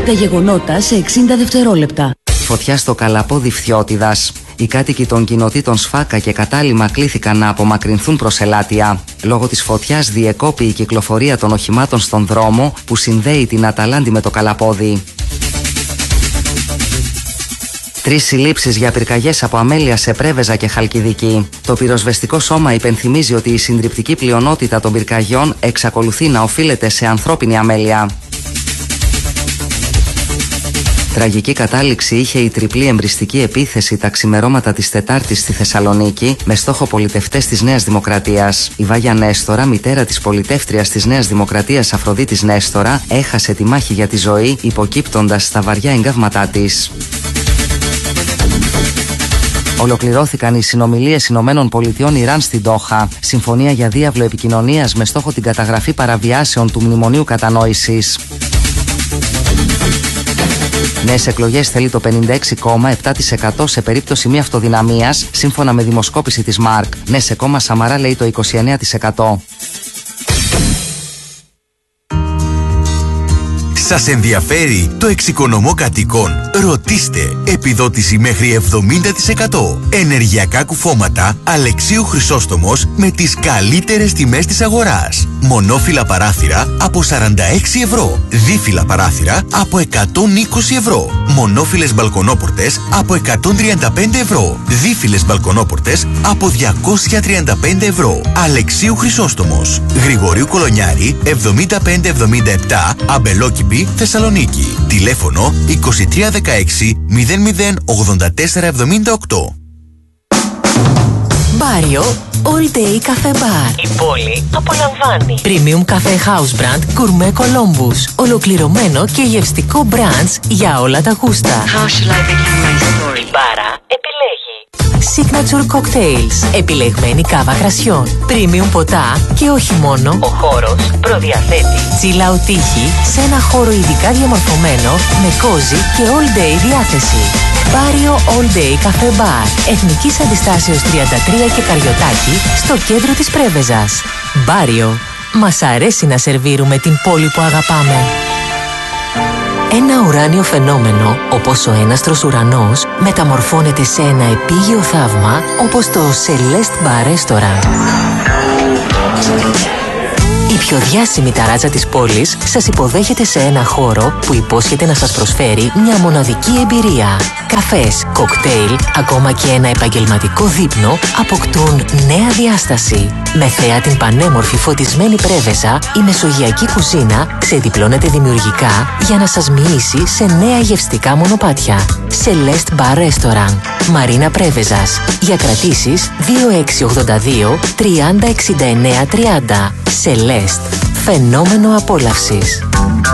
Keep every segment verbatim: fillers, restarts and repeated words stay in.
Τα γεγονότα σε εξήντα δευτερόλεπτα. Φωτιά στο Καλαπόδι Φθιώτιδας. Οι κάτοικοι των κοινοτήτων Σφάκα και Κατάλημα κλήθηκαν να απομακρυνθούν προς Ελάτια. Λόγω της φωτιάς διεκόπη η κυκλοφορία των οχημάτων στον δρόμο που συνδέει την Αταλάντη με το Καλαπόδι. Τρεις συλλήψεις για πυρκαγιές από αμέλεια σε Πρέβεζα και Χαλκιδική. Το πυροσβεστικό σώμα υπενθυμίζει ότι η συντριπτική πλειονότητα των πυρκαγιών εξακολουθεί να οφείλεται σε ανθρώπινη αμέλεια. Τραγική κατάληξη είχε η τριπλή εμπριστική επίθεση τα ξημερώματα της Τετάρτης στη Θεσσαλονίκη με στόχο πολιτευτές της Νέας Δημοκρατίας. Η Βάγια Νέστορα, μητέρα της πολιτεύτριας της Νέας Δημοκρατίας Αφροδίτης Νέστορα, έχασε τη μάχη για τη ζωή υποκύπτοντας στα βαριά εγκάβματά της. Ολοκληρώθηκαν οι συνομιλίες Ηνωμένων Πολιτειών Ιράν στην Ντόχα. Συμφωνία για διάβλο επικοινωνίας με στόχο την καταγραφή παραβιάσεων του Μνημονίου Κατανόησης. Νέες εκλογές θέλει το πενήντα έξι κόμμα επτά τοις εκατό σε περίπτωση μη αυτοδυναμίας, σύμφωνα με δημοσκόπηση της Μάρκ. Ναι σε κόμμα Σαμαρά λέει το είκοσι εννέα τοις εκατό. Σας ενδιαφέρει το εξοικονομώ κατοικών? Ρωτήστε. Επιδότηση μέχρι εβδομήντα τοις εκατό. Ενεργειακά κουφώματα Αλεξίου Χρυσόστομος με τις καλύτερες τιμές της αγοράς. Μονόφυλλα παράθυρα από σαράντα έξι ευρώ. Δίφυλλα παράθυρα από εκατόν είκοσι ευρώ. Μονόφυλλες μπαλκονόπορτες από εκατόν τριάντα πέντε ευρώ. Δίφυλλες μπαλκονόπορτες από διακόσια τριάντα πέντε ευρώ. Αλεξίου Χρυσόστομος. Γρηγορίου Κολονιάρη εβδομήντα πέντε εβδομήντα επτά, Αμπελόκηπη, Θεσσαλονίκη. Τηλέφωνο είκοσι τρία δεκαέξι μηδέν μηδέν ογδόντα τέσσερα εβδομήντα οκτώ. Μπάριο All Day Cafe Bar. Η πόλη απολαμβάνει. Premium Cafe House Brand Gourmet Columbus. Ολοκληρωμένο και γευστικό brunch για όλα τα γούστα. How shall I begin my story? Η μπάρα επιλέγει Signature Cocktails. Επιλεγμένη κάβα κρασιών. Premium ποτά και όχι μόνο. Ο χώρος προδιαθέτει chill out τύχη σε ένα χώρο ειδικά διαμορφωμένο με cozy και all day διάθεση. Μπάριο All Day Cafe Bar. Εθνικής Αντιστάσεως τριάντα τρία και Καριωτάκη στο κέντρο της Πρέβεζας. Μπάριο. Μας αρέσει να σερβίρουμε την πόλη που αγαπάμε. Ένα ουράνιο φαινόμενο, όπως ο έναστρος ουρανός, μεταμορφώνεται σε ένα επίγειο θαύμα, όπως το Celeste Bar Restaurant. Η πιο διάσημη ταράτσα της πόλης σας υποδέχεται σε ένα χώρο που υπόσχεται να σας προσφέρει μια μοναδική εμπειρία. Καφές, κοκτέιλ, ακόμα και ένα επαγγελματικό δείπνο αποκτούν νέα διάσταση. Με θέα την πανέμορφη φωτισμένη Πρέβεζα, η μεσογειακή κουζίνα ξεδιπλώνεται δημιουργικά για να σας μοιήσει σε νέα γευστικά μονοπάτια. Celeste Bar Restaurant, Μαρίνα Πρέβεζας. Για κρατήσεις δύο έξι ογδόντα δύο τριάντα εξήντα εννέα τριάντα. Celeste. Φαινόμενο απόλαυσης.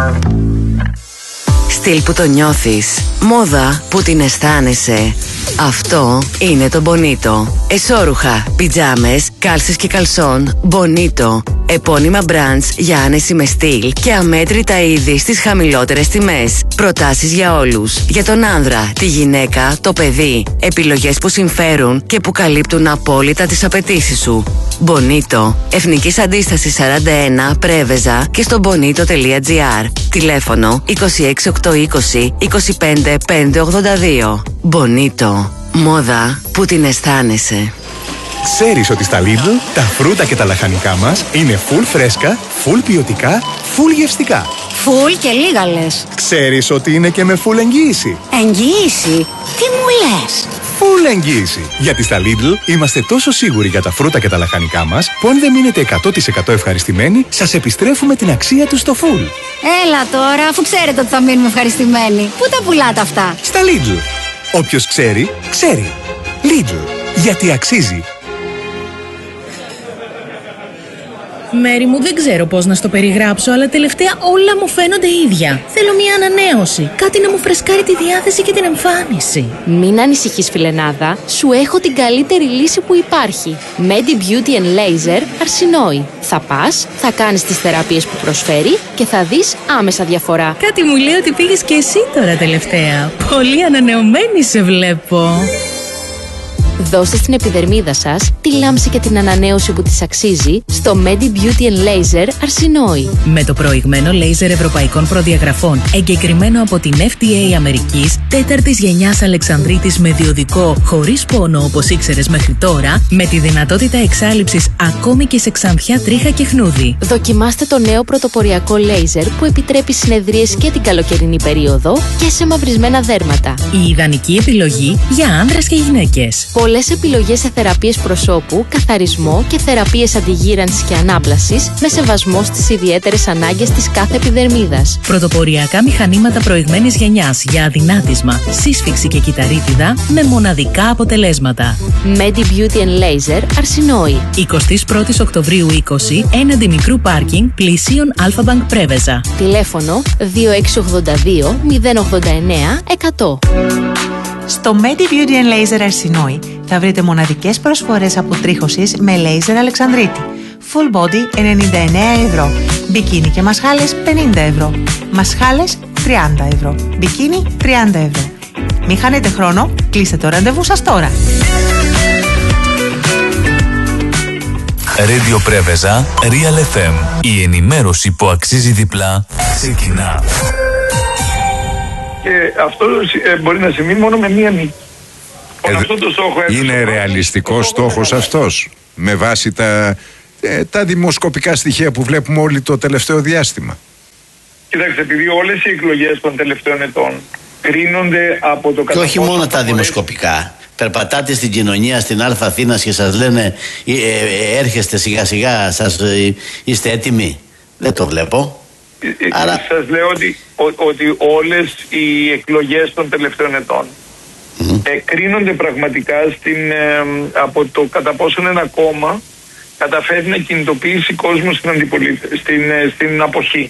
Στυλ που το νιώθεις. Μόδα που την αισθάνεσαι. Αυτό είναι το Bonito. Εσώρουχα, πιτζάμες, κάλσες και καλσόν. Bonito. Επώνυμα brands για άνεση με στυλ και αμέτρητα είδη στις χαμηλότερες τιμές. Προτάσεις για όλους. Για τον άνδρα, τη γυναίκα, το παιδί. Επιλογές που συμφέρουν και που καλύπτουν απόλυτα τις απαιτήσεις σου. Bonito. Εθνικής Αντίστασης σαράντα ένα, Πρέβεζα και στο bonito τελεία gr. Τηλέφωνο είκοσι έξι οκτακόσια είκοσι είκοσι πέντε πεντακόσια ογδόντα δύο. Bonito. Μόδα που την αισθάνεσαι. Ξέρεις ότι στα Lidl τα φρούτα και τα λαχανικά μας είναι full φρέσκα, full ποιοτικά, full γευστικά. Full και λίγα λες. Ξέρεις ότι είναι και με full εγγύηση. Εγγύηση? Τι μου λες? Full εγγύηση. Γιατί στα Lidl είμαστε τόσο σίγουροι για τα φρούτα και τα λαχανικά μας που αν δεν μείνετε εκατό τοις εκατό ευχαριστημένοι, σας επιστρέφουμε την αξία τους στο full. Έλα τώρα, αφού ξέρετε ότι θα μείνουμε ευχαριστημένοι. Πού τα πουλάτε αυτά? Στα Lidl. Όποιος ξέρει, ξέρει. Lidl. Γιατί αξίζει. Μέρη μου, δεν ξέρω πώς να στο περιγράψω, αλλά τελευταία όλα μου φαίνονται ίδια. Θέλω μια ανανέωση. Κάτι να μου φρεσκάρει τη διάθεση και την εμφάνιση. Μην ανησυχείς, φιλενάδα. Σου έχω την καλύτερη λύση που υπάρχει. Medi Beauty and Laser Αρσινόη. Θα πας, θα κάνεις τις θεραπείες που προσφέρει και θα δεις άμεσα διαφορά. Κάτι μου λέει ότι πήγες και εσύ τώρα τελευταία. Πολύ ανανεωμένη σε βλέπω. Δώστε στην επιδερμίδα σας τη λάμψη και την ανανέωση που της αξίζει στο Medi Beauty and Laser Αρσινόη. Με το προηγμένο λέιζερ ευρωπαϊκών προδιαγραφών, εγκεκριμένο από την εφ ντι έι Αμερικής, τέταρτης γενιάς Αλεξανδρίτης με διοδικό, χωρίς πόνο όπως ήξερες μέχρι τώρα, με τη δυνατότητα εξάλειψης ακόμη και σε ξανθιά, τρίχα και χνούδι. Δοκιμάστε το νέο πρωτοποριακό λέιζερ που επιτρέπει συνεδρίες και την καλοκαιρινή περίοδο και σε μαυρισμένα δέρματα. Η ιδανική επιλογή για άνδρες και γυναίκες. Πολλές επιλογές σε θεραπείες προσώπου, καθαρισμό και θεραπείες αντιγύρανσης και ανάπλασης με σεβασμό στις ιδιαίτερες ανάγκες της κάθε επιδερμίδας. Πρωτοποριακά μηχανήματα προηγμένης γενιάς για αδυνάτισμα, σύσφυξη και κυταρίτιδα με μοναδικά αποτελέσματα. Medi Beauty and Laser Αρσινόη. εικοστή πρώτη Οκτωβρίου είκοσι, έναντι μικρού πάρκινγκ πλησίων Αλφα-Μπανκ Πρέβεζα. Τηλέφωνο δύο έξι ογδόντα δύο μηδέν ογδόντα εννέα εκατό. Στο Medi Beauty and Laser Αρσινόη θα βρείτε μοναδικές προσφορές αποτρίχωσης με λέιζερ Αλεξανδρίτη. Full body ενενήντα εννέα ευρώ. Μπικίνι και μασχάλες πενήντα ευρώ. Μασχάλες τριάντα ευρώ. Μπικίνι τριάντα ευρώ. Μην χάνετε χρόνο, κλείστε το ραντεβού σας τώρα. Radio Πρέβεζα, Real εφ εμ. Η ενημέρωση που αξίζει διπλά ξεκινά. Και αυτό ε, μπορεί να συμβεί μόνο με μία νίκη. Ε, αυτό το στόχο είναι ρεαλιστικός στόχος αυτός, με βάση τα, ε, τα δημοσκοπικά στοιχεία που βλέπουμε όλοι το τελευταίο διάστημα? Κοιτάξτε, επειδή όλες οι εκλογές των τελευταίων ετών κρίνονται από το και όχι μόνο τα δημοσκοπικά. Περπατάτε στην κοινωνία στην Αλφα Αθήνας και σας λένε ε, ε, έρχεστε σιγά σιγά, σας, ε, είστε έτοιμοι? Δεν το βλέπω. Ε, ε, Άρα... Σας λέω ότι, ο, ότι όλες οι εκλογές των τελευταίων ετών mm-hmm. ε, κρίνονται πραγματικά στην, ε, από το κατά πόσο ένα κόμμα καταφέρει να κινητοποιήσει κόσμο στην, στην, ε, στην αποχή.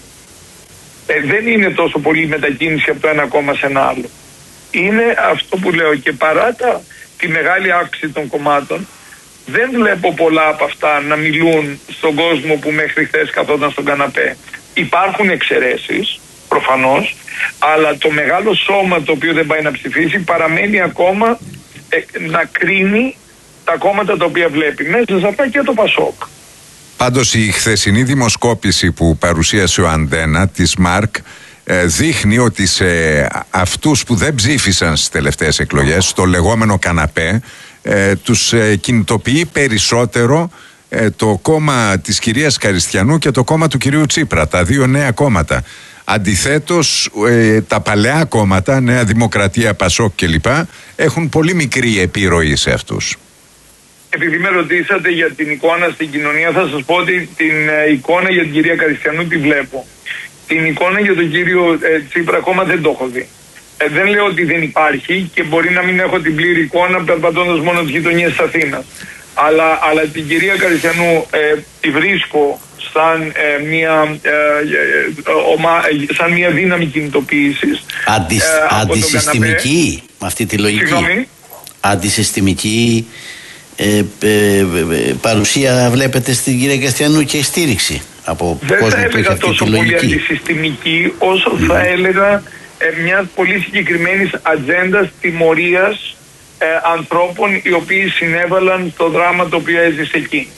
Ε, δεν είναι τόσο πολύ μετακίνηση από το ένα κόμμα σε ένα άλλο. Είναι αυτό που λέω, και παρά τα, τη μεγάλη αύξηση των κομμάτων, δεν βλέπω πολλά από αυτά να μιλούν στον κόσμο που μέχρι χθες καθόταν στον καναπέ. Υπάρχουν εξαιρέσεις, προφανώς, αλλά το μεγάλο σώμα το οποίο δεν πάει να ψηφίσει παραμένει ακόμα ε, να κρίνει τα κόμματα τα οποία βλέπει. Μέσα σε αυτά και το Πασόκ. Πάντως η χθεσινή δημοσκόπηση που παρουσίασε ο Αντένα της ΜΑΡΚ δείχνει ότι σε αυτούς που δεν ψήφισαν στις τελευταίες εκλογές, στο λεγόμενο καναπέ, ε, τους ε, κινητοποιεί περισσότερο ε, το κόμμα της κυρίας Καριστιανού και το κόμμα του κυρίου Τσίπρα, τα δύο νέα κόμματα. Αντιθέτως, ε, τα παλαιά κόμματα, Νέα Δημοκρατία, Πασόκ κλπ, έχουν πολύ μικρή επιρροή σε αυτούς. Επειδή με ρωτήσατε για την εικόνα στην κοινωνία, θα σας πω ότι την ε, εικόνα για την κυρία Καριστιανού τη βλέπω. Την εικόνα για τον κύριο ε, Τσίπρα ακόμα δεν το έχω δει. Ε, δεν λέω ότι δεν υπάρχει και μπορεί να μην έχω την πλήρη εικόνα περπατώντας μόνο τις γειτονιές της Αθήνας. Αλλά, αλλά την κυρία Καριστιανού ε, τη βρίσκω σαν, ε, μια, ε, ε, ομα, ε, σαν μια δύναμη κινητοποίησης. Αντισ, ε, αντισυστημική, με αυτή τη λογική. Συγγνώμη. Αντισυστημική ε, ε, ε, παρουσία βλέπετε στην κυρία Καριστιανού και στήριξη από δεν κόσμο θα που έχει έλεγα αυτή τόσο τη πολύ λογική. αντισυστημική όσο mm. θα έλεγα ε, μια πολύ συγκεκριμένη ατζέντα τιμωρίας ε, ανθρώπων οι οποίοι συνέβαλαν στο δράμα το οποίο έζησε εκεί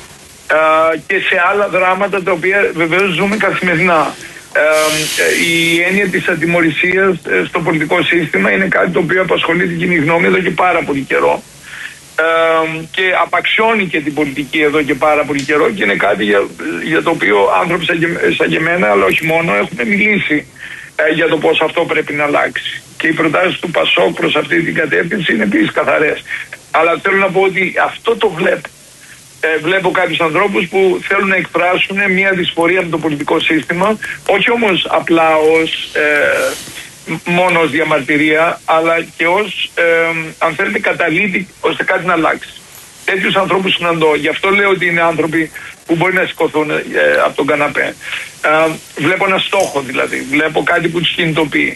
ε, και σε άλλα δράματα τα οποία βεβαίως ζούμε καθημερινά. Ε, ε, η έννοια της ατιμωρησίας ε, στο πολιτικό σύστημα είναι κάτι το οποίο απασχολεί την κοινή γνώμη εδώ και πάρα πολύ καιρό. Ε, και απαξιώνει και την πολιτική εδώ και πάρα πολύ καιρό και είναι κάτι για, για το οποίο άνθρωποι σαν και, σαν και εμένα, αλλά όχι μόνο, έχουμε μιλήσει ε, για το πώς αυτό πρέπει να αλλάξει. Και οι προτάσεις του Πασόκ προς αυτή την κατεύθυνση είναι επίσης καθαρές. Αλλά θέλω να πω ότι αυτό το βλέπω. Ε, βλέπω κάποιους ανθρώπους που θέλουν να εκφράσουν μια δυσφορία με το πολιτικό σύστημα, όχι όμως απλά ως ε, μόνο ως διαμαρτυρία, αλλά και ως, ε, αν θέλετε, καταλήτη ώστε κάτι να αλλάξει. Τέτοιους ανθρώπους συναντώ. Γι' αυτό λέω ότι είναι άνθρωποι που μπορεί να σηκωθούν ε, από τον καναπέ. Ε, βλέπω ένα στόχο δηλαδή. Βλέπω κάτι που τους κινητοποιεί.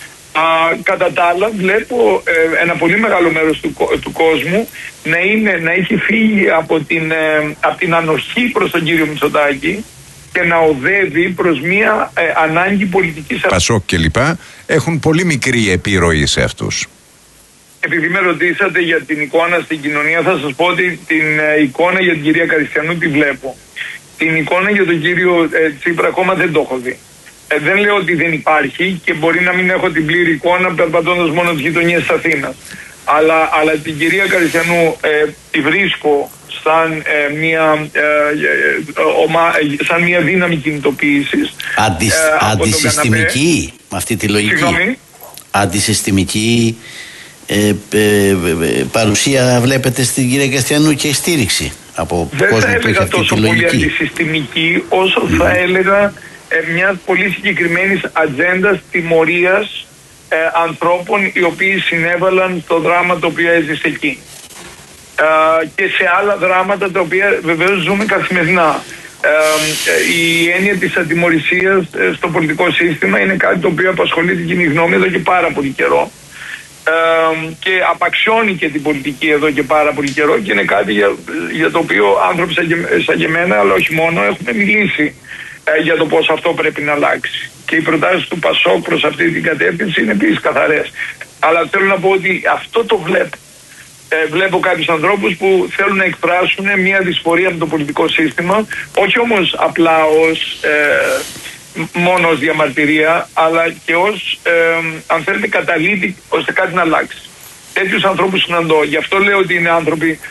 Ε, κατά τα άλλα, βλέπω ε, ένα πολύ μεγάλο μέρος του, του κόσμου να, είναι, να έχει φύγει από την, ε, από την ανοχή προς τον κύριο Μητσοτάκη και να οδεύει προς μια ε, ανάγκη πολιτικής... Πασόκ και λοιπά έχουν πολύ μικρή επιρροή σε αυτούς. επειδή με ρωτήσατε για την εικόνα στην κοινωνία, θα σας πω ότι την ε, εικόνα για την κυρία Καριστιανού τη βλέπω. Την εικόνα για τον κύριο ε, Τσίπρα ακόμα δεν το έχω δει. Ε, δεν λέω ότι δεν υπάρχει και μπορεί να μην έχω την πλήρη εικόνα περπατώντας μόνο τις γειτονιές της Αθήνας. Αλλά, αλλά την κυρία Καριστιανού ε, τη βρίσκω σαν, ε, μια, ε, ε, ομα, ε, σαν μια δύναμη κινητοποίησης. Αντισ, ε, αντισυστημική, με αυτή τη λογική. Συγγνώμη. Αντισυστημική ε, ε, ε, παρουσία βλέπετε στην κυρία Καριστιανού και στήριξη από δεν κόσμο θα που έχει έλεγα αυτή τόσο τη πολύ λογική. αντισυστημική όσο mm. θα έλεγα ε, μιας πολύ συγκεκριμένης ατζέντας τιμωρίας ε, ανθρώπων οι οποίοι συνέβαλαν στο δράμα το οποίο έζησε εκεί. Ε, και σε άλλα δράματα τα οποία βεβαίως ζούμε καθημερινά. Ε, η έννοια της ατιμωρησίας ε, στο πολιτικό σύστημα είναι κάτι το οποίο απασχολεί την κοινή γνώμη εδώ και πάρα πολύ καιρό. Ε, και απαξιώνει και την πολιτική εδώ και πάρα πολύ καιρό και είναι κάτι για, για το οποίο άνθρωποι σαν και, σαν και εμένα, αλλά όχι μόνο, έχουμε μιλήσει ε, για το πώς αυτό πρέπει να αλλάξει. Και οι προτάσεις του Πασόκ προς αυτή την κατεύθυνση είναι επίσης καθαρές. Αλλά θέλω να πω ότι αυτό το βλέπω. Ε, βλέπω κάποιους ανθρώπους που θέλουν να εκφράσουν μια δυσφορία με το πολιτικό σύστημα, όχι όμως απλά ως ε, μόνο ως διαμαρτυρία, αλλά και ως, ε, αν θέλετε, καταλήτη ώστε κάτι να αλλάξει. Τέτοιους ανθρώπους συναντώ. Γι' αυτό λέω ότι είναι άνθρωποι